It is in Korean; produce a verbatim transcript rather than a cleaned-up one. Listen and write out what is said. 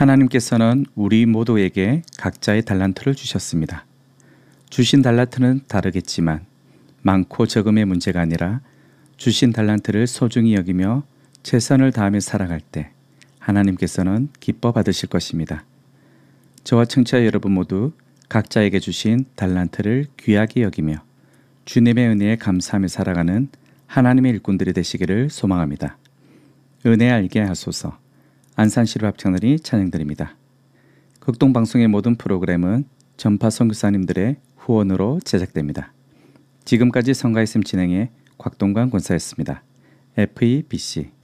하나님께서는 우리 모두에게 각자의 달란트를 주셨습니다. 주신 달란트는 다르겠지만 많고 적음의 문제가 아니라 주신 달란트를 소중히 여기며 최선을 다하며 살아갈 때 하나님께서는 기뻐 받으실 것입니다. 저와 청취자 여러분 모두 각자에게 주신 달란트를 귀하게 여기며 주님의 은혜에 감사하며 살아가는 하나님의 일꾼들이 되시기를 소망합니다. 은혜 알게 하소서. 안산시로 합창단이 찬양드립니다. 극동방송의 모든 프로그램은 전파 선교사님들의 후원으로 제작됩니다. 지금까지 성가했음 진행의 곽동관 권사였습니다. 에프이비씨